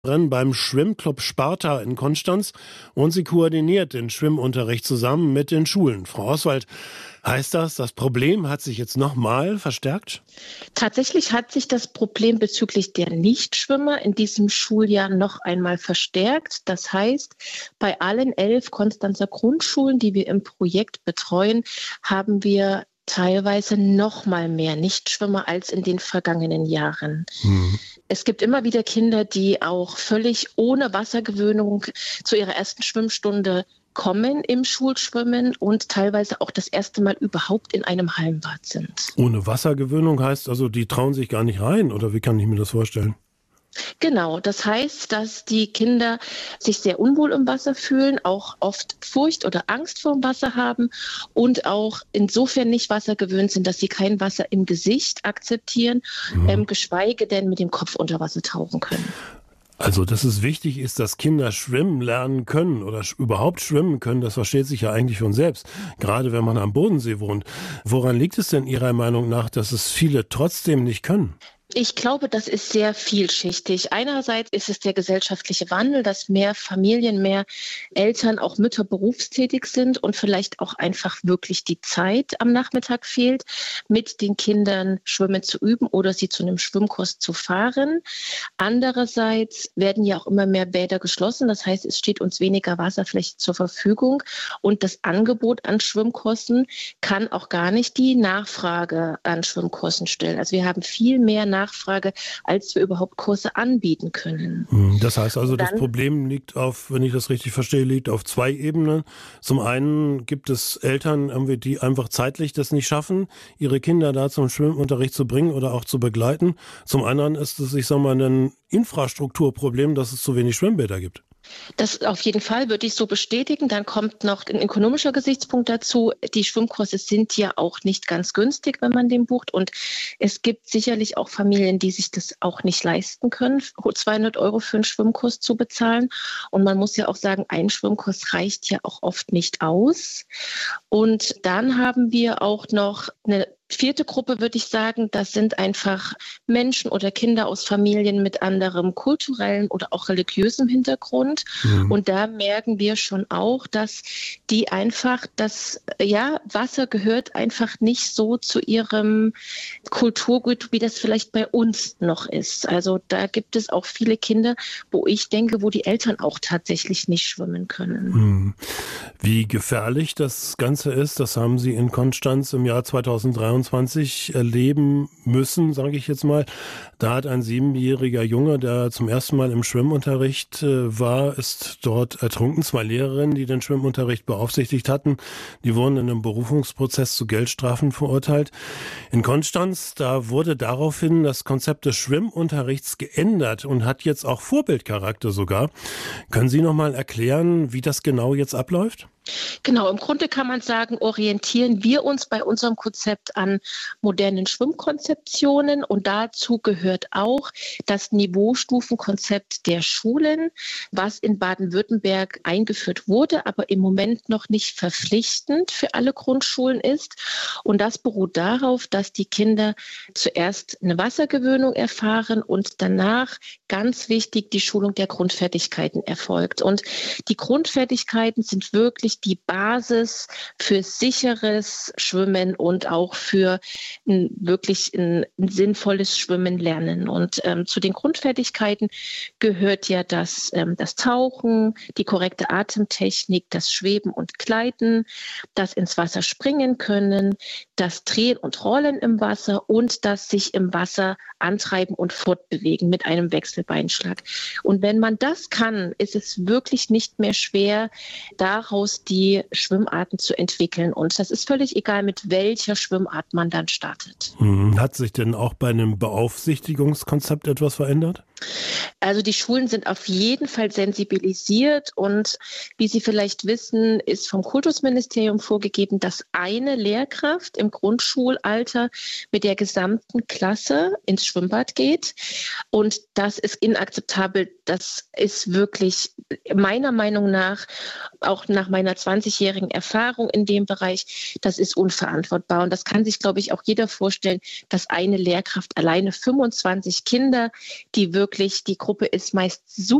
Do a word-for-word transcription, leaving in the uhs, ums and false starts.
beim Schwimmclub Sparta in Konstanz und sie koordiniert den Schwimmunterricht zusammen mit den Schulen. Frau Oswald, heißt das, das Problem hat sich jetzt nochmal verstärkt? Tatsächlich hat sich das Problem bezüglich der Nichtschwimmer in diesem Schuljahr noch einmal verstärkt. Das heißt, bei allen elf Konstanzer Grundschulen, die wir im Projekt betreuen, haben wir teilweise noch mal mehr Nichtschwimmer als in den vergangenen Jahren. Mhm. Es gibt immer wieder Kinder, die auch völlig ohne Wassergewöhnung zu ihrer ersten Schwimmstunde kommen im Schulschwimmen und teilweise auch das erste Mal überhaupt in einem Hallenbad sind. Ohne Wassergewöhnung heißt also, die trauen sich gar nicht rein, oder wie kann ich mir das vorstellen? Genau, das heißt, dass die Kinder sich sehr unwohl im Wasser fühlen, auch oft Furcht oder Angst vor dem Wasser haben und auch insofern nicht wassergewöhnt sind, dass sie kein Wasser im Gesicht akzeptieren, mhm. ähm, geschweige denn mit dem Kopf unter Wasser tauchen können. Also, dass es wichtig ist, dass Kinder schwimmen lernen können oder sch- überhaupt schwimmen können, das versteht sich ja eigentlich von selbst, gerade wenn man am Bodensee wohnt. Woran liegt es denn Ihrer Meinung nach, dass es viele trotzdem nicht können? Ich glaube, das ist sehr vielschichtig. Einerseits ist es der gesellschaftliche Wandel, dass mehr Familien, mehr Eltern, auch Mütter berufstätig sind und vielleicht auch einfach wirklich die Zeit am Nachmittag fehlt, mit den Kindern Schwimmen zu üben oder sie zu einem Schwimmkurs zu fahren. Andererseits werden ja auch immer mehr Bäder geschlossen. Das heißt, es steht uns weniger Wasserfläche zur Verfügung und das Angebot an Schwimmkursen kann auch gar nicht die Nachfrage an Schwimmkursen stellen. Also wir haben viel mehr Nachfrage Nachfrage, als wir überhaupt Kurse anbieten können. Das heißt also, Dann, das Problem liegt auf, wenn ich das richtig verstehe, liegt auf zwei Ebenen. Zum einen gibt es Eltern, die einfach zeitlich das nicht schaffen, ihre Kinder da zum Schwimmunterricht zu bringen oder auch zu begleiten. Zum anderen ist es, ich sage mal, ein Infrastrukturproblem, dass es zu wenig Schwimmbäder gibt. Das auf jeden Fall würde ich so bestätigen. Dann kommt noch ein ökonomischer Gesichtspunkt dazu. Die Schwimmkurse sind ja auch nicht ganz günstig, wenn man den bucht. Und es gibt sicherlich auch Familien, die sich das auch nicht leisten können, zweihundert Euro für einen Schwimmkurs zu bezahlen. Und man muss ja auch sagen, ein Schwimmkurs reicht ja auch oft nicht aus. Und dann haben wir auch noch eine vierte Gruppe, würde ich sagen, das sind einfach Menschen oder Kinder aus Familien mit anderem kulturellen oder auch religiösem Hintergrund. Mhm. Und da merken wir schon auch, dass die einfach, das ja, Wasser gehört einfach nicht so zu ihrem Kulturgut, wie das vielleicht bei uns noch ist. Also da gibt es auch viele Kinder, wo ich denke, wo die Eltern auch tatsächlich nicht schwimmen können. Mhm. Wie gefährlich das Ganze ist, das haben Sie in Konstanz im Jahr zweitausenddreiundzwanzig erleben müssen, sage ich jetzt mal. Da hat ein siebenjähriger Junge, der zum ersten Mal im Schwimmunterricht äh, war, ist dort ertrunken. Zwei Lehrerinnen, die den Schwimmunterricht beaufsichtigt hatten, die wurden in einem Berufungsprozess zu Geldstrafen verurteilt. In Konstanz, da wurde daraufhin das Konzept des Schwimmunterrichts geändert und hat jetzt auch Vorbildcharakter sogar. Können Sie noch mal erklären, wie das genau jetzt abläuft? Genau, im Grunde kann man sagen, orientieren wir uns bei unserem Konzept an modernen Schwimmkonzeptionen und dazu gehört auch das Niveaustufenkonzept der Schulen, was in Baden-Württemberg eingeführt wurde, aber im Moment noch nicht verpflichtend für alle Grundschulen ist. Und das beruht darauf, dass die Kinder zuerst eine Wassergewöhnung erfahren und danach, ganz wichtig, die Schulung der Grundfertigkeiten erfolgt. Und die Grundfertigkeiten sind wirklich die Basis für sicheres Schwimmen und auch für ein, wirklich ein, ein sinnvolles Schwimmen lernen. Und ähm, zu den Grundfertigkeiten gehört ja das, ähm, das Tauchen, die korrekte Atemtechnik, das Schweben und Gleiten, das ins Wasser springen können, das Drehen und Rollen im Wasser und das sich im Wasser antreiben und fortbewegen mit einem Wechselbeinschlag. Und wenn man das kann, ist es wirklich nicht mehr schwer, daraus die Schwimmarten zu entwickeln. Und das ist völlig egal, mit welcher Schwimmart man dann startet. Hat sich denn auch bei einem Beaufsichtigungskonzept etwas verändert? Also die Schulen sind auf jeden Fall sensibilisiert und wie Sie vielleicht wissen, ist vom Kultusministerium vorgegeben, dass eine Lehrkraft im Grundschulalter mit der gesamten Klasse ins Schwimmbad geht und das ist inakzeptabel. Das ist wirklich meiner Meinung nach, auch nach meiner zwanzigjährigen Erfahrung in dem Bereich, das ist unverantwortbar. Und das kann sich, glaube ich, auch jeder vorstellen, dass eine Lehrkraft alleine fünfundzwanzig Kinder, die wirklich, die Gruppe ist meist super